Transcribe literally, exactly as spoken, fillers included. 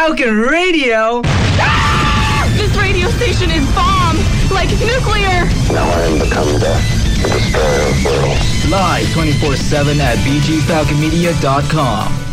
Falcon Radio! Ah! This radio station is bomb! Like nuclear! Now I am become death, the destroyer of worlds. Live twenty-four seven at b g falcon media dot com.